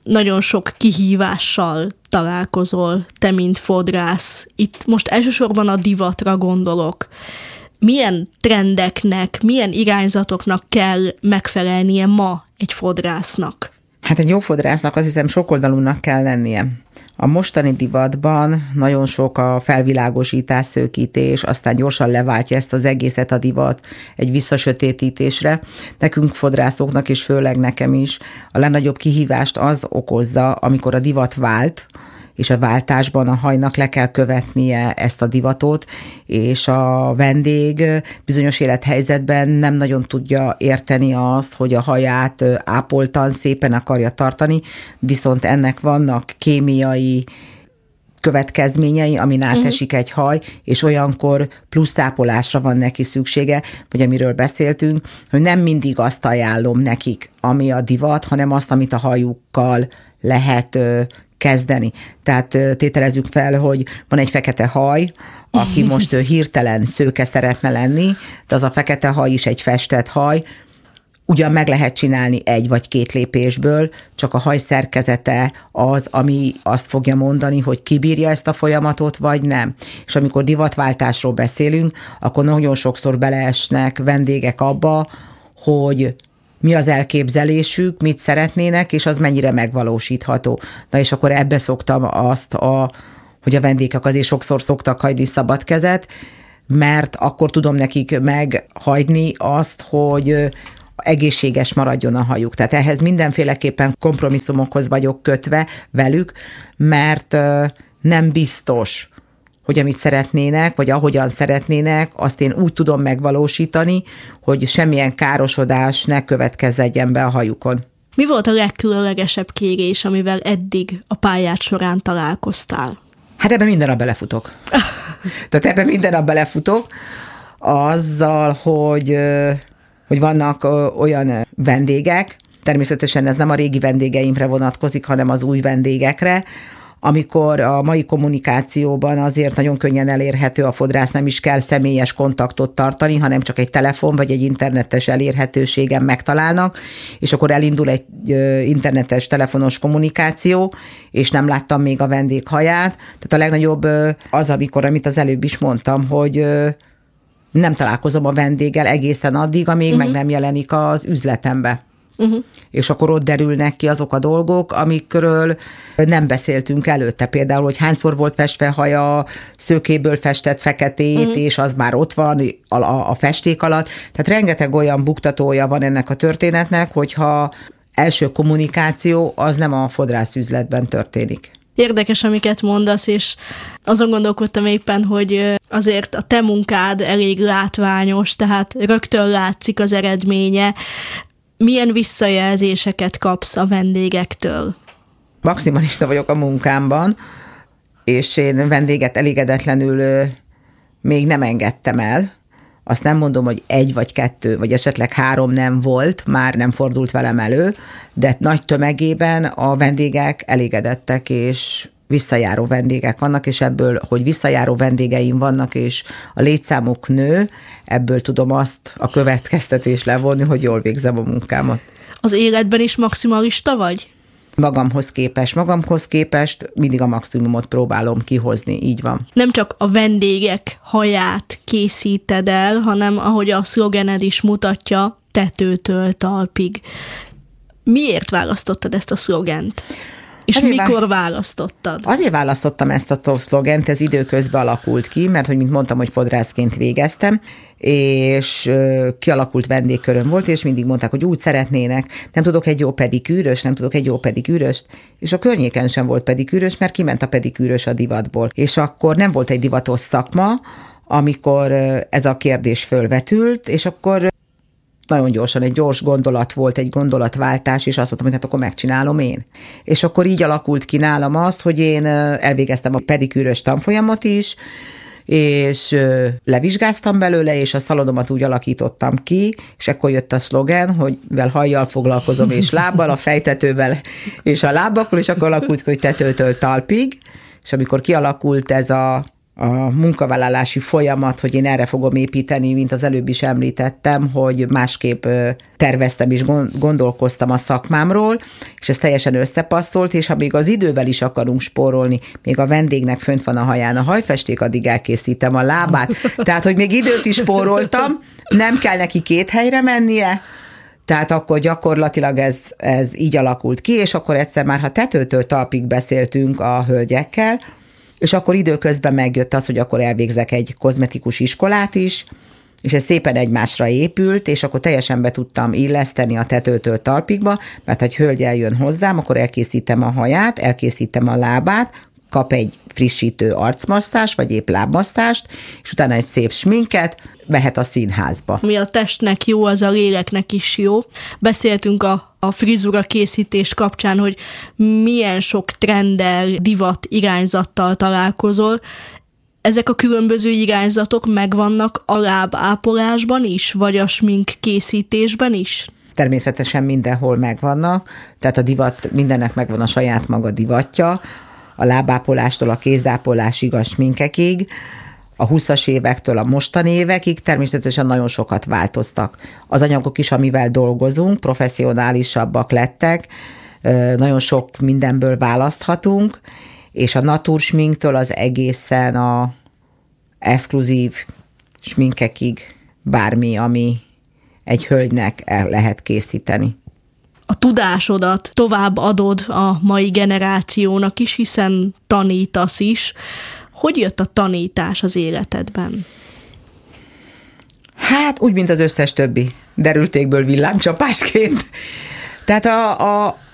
nagyon sok kihívással találkozol, te mint fodrász. Itt most elsősorban a divatra gondolok. Milyen trendeknek, milyen irányzatoknak kell megfelelnie ma egy fodrásznak? Hát egy jó fodrásznak azt hiszem sokoldalúnak kell lennie. A mostani divatban nagyon sok a felvilágosítás, szőkítés, aztán gyorsan leváltja ezt az egészet a divat egy visszasötétítésre. Nekünk fodrászoknak, és főleg nekem is a legnagyobb kihívást az okozza, amikor a divat vált, és a váltásban a hajnak le kell követnie ezt a divatot, és a vendég bizonyos élethelyzetben nem nagyon tudja érteni azt, hogy a haját ápoltan, szépen akarja tartani, viszont ennek vannak kémiai következményei, amin átesik egy haj, és olyankor plusz tápolásra van neki szüksége, vagy amiről beszéltünk, hogy nem mindig azt ajánlom nekik, ami a divat, hanem azt, amit a hajukkal lehet kezdeni. Tehát tételezzük fel, hogy van egy fekete haj, aki most hirtelen szőke szeretne lenni, de az a fekete haj is egy festett haj, ugyan meg lehet csinálni 1 vagy 2 lépésből, csak a haj szerkezete az, ami azt fogja mondani, hogy kibírja ezt a folyamatot, vagy nem. És amikor divatváltásról beszélünk, akkor nagyon sokszor beleesnek vendégek abba, hogy mi az elképzelésük, mit szeretnének, és az mennyire megvalósítható. Na és akkor ebbe szoktam azt, hogy a vendégek azért sokszor szoktak hagyni szabad kezet, mert akkor tudom nekik meghagyni azt, hogy egészséges maradjon a hajuk. Tehát ehhez mindenféleképpen kompromisszumokhoz vagyok kötve velük, mert nem biztos, hogy amit szeretnének, vagy ahogyan szeretnének, azt én úgy tudom megvalósítani, hogy semmilyen károsodás ne következzen be a hajukon. Mi volt a legkülönlegesebb kérés, amivel eddig a pályád során találkoztál? Hát ebben minden nap belefutok. Tehát ebben minden nap belefutok, azzal, hogy vannak olyan vendégek, természetesen ez nem a régi vendégeimre vonatkozik, hanem az új vendégekre, amikor a mai kommunikációban azért nagyon könnyen elérhető a fodrász, nem is kell személyes kontaktot tartani, hanem csak egy telefon vagy egy internetes elérhetőségen megtalálnak, és akkor elindul egy internetes, telefonos kommunikáció, és nem láttam még a vendég haját. Tehát a legnagyobb az, amit az előbb is mondtam, hogy nem találkozom a vendéggel egészen addig, amíg meg nem jelenik az üzletembe. És akkor ott derülnek ki azok a dolgok, amikről nem beszéltünk előtte. Például, hogy hányszor volt festve haja, szőkéből festett feketét, és az már ott van a festék alatt. Tehát rengeteg olyan buktatója van ennek a történetnek, hogyha első kommunikáció az nem a fodrászüzletben történik. Érdekes, amiket mondasz, és azon gondolkodtam éppen, hogy azért a te munkád elég látványos, tehát rögtön látszik az eredménye. Milyen visszajelzéseket kapsz a vendégektől? Maximalista vagyok a munkámban, és én vendéget elégedetlenül még nem engedtem el. Azt nem mondom, hogy 1 vagy 2, vagy esetleg 3 nem volt, már nem fordult velem elő, de nagy tömegében a vendégek elégedettek, és visszajáró vendégek vannak, és ebből, hogy visszajáró vendégeim vannak, és a létszámuk nő, ebből tudom azt a következtetést levonni, hogy jól végzem a munkámat. Az életben is maximalista vagy? Magamhoz képest mindig a maximumot próbálom kihozni, így van. Nem csak a vendégek haját készíted el, hanem ahogy a szlogened is mutatja, tetőtől talpig. Miért választottad ezt a szlogent? És mikor választottad? Azért választottam ezt a szlogent, ez időközben alakult ki, mert, hogy mint mondtam, hogy fodrászként végeztem, és kialakult vendégköröm volt, és mindig mondták, hogy úgy szeretnének, nem tudok egy jó pedikűröst, és a környéken sem volt pedikűrös, mert kiment a pedikűrös a divatból. És akkor nem volt egy divatos szakma, amikor ez a kérdés fölvetült, és akkor nagyon gyorsan, egy gyors gondolat volt, egy gondolatváltás, és azt mondtam, hogy hát akkor megcsinálom én. És akkor így alakult ki nálam azt, hogy én elvégeztem a pedikűrös tanfolyamot is, és levizsgáztam belőle, és a szalonomat úgy alakítottam ki, és akkor jött a szlogen, hogy mivel hajjal foglalkozom, és lábbal, a fejtetővel, és a lábakról, és akkor alakult, hogy tetőtől talpig, és amikor kialakult ez a munkavállalási folyamat, hogy én erre fogom építeni, mint az előbb is említettem, hogy másképp terveztem és gondolkoztam a szakmámról, és ez teljesen összepasztolt, és ha még az idővel is akarunk spórolni, még a vendégnek fönt van a haján a hajfesték, addig elkészítem a lábát. Tehát, hogy még időt is spóroltam, nem kell neki 2 helyre mennie, tehát akkor gyakorlatilag ez így alakult ki, és akkor egyszer már, ha tetőtől talpig beszéltünk a hölgyekkel, és akkor időközben megjött az, hogy akkor elvégzek egy kozmetikus iskolát is, és ez szépen egymásra épült, és akkor teljesen be tudtam illeszteni a tetőtől talpigba, mert ha egy hölgy eljön hozzám, akkor elkészítem a haját, elkészítem a lábát, kap egy frissítő arcmasszást, vagy épp lábmasszást, és utána egy szép sminket, mehet a színházba. Mi a testnek jó, az a léleknek is jó. Beszéltünk a frizura készítés kapcsán, hogy milyen sok trenddel, divat irányzattal találkozol. Ezek a különböző irányzatok megvannak a lábápolásban is, vagy a smink készítésben is? Természetesen mindenhol megvannak, tehát a divat, mindennek megvan a saját maga divatja, a lábápolástól a kézápolásig, a sminkekig, a 20-as évektől a mostani évekig természetesen nagyon sokat változtak. Az anyagok is, amivel dolgozunk, professzionálisabbak lettek, nagyon sok mindenből választhatunk, és a natursminktől az egészen a exkluzív sminkekig bármi, ami egy hölgynek el lehet készíteni. A tudásodat tovább adod a mai generációnak is, hiszen tanítasz is. Hogy jött a tanítás az életedben? Hát úgy, mint az összes többi. Derültékből villámcsapásként. Tehát